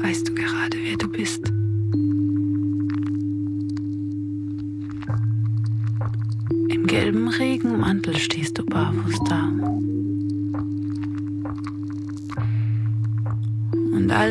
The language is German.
Weißt du gerade, wer du bist? Im gelben Regenmantel stehst du barfuß da. Und all